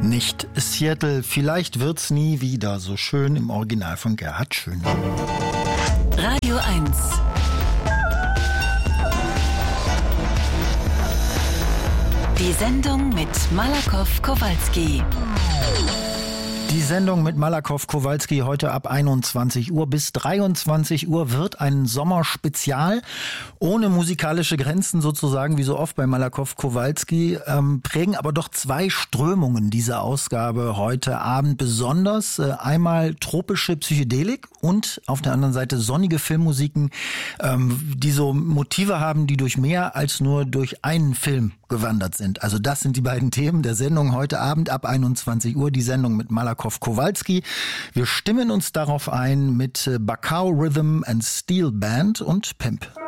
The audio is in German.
Nicht Seattle, vielleicht wird's nie wieder so schön im Original von Gerhard Schön. Radio 1. Die Sendung mit Malakoff Kowalski. Die Sendung mit Malakoff Kowalski heute ab 21 Uhr bis 23 Uhr wird ein Sommerspezial ohne musikalische Grenzen sozusagen, wie so oft bei Malakoff Kowalski, prägen aber doch zwei Strömungen diese Ausgabe heute Abend besonders. Einmal tropische Psychedelik und auf der anderen Seite sonnige Filmmusiken, die so Motive haben, die durch mehr als nur durch einen Film gewandert sind. Also das sind die beiden Themen der Sendung heute Abend ab 21 Uhr, die Sendung mit Malakoff Kowalski. Wir stimmen uns darauf ein mit Bacao Rhythm and Steel Band und Pimp.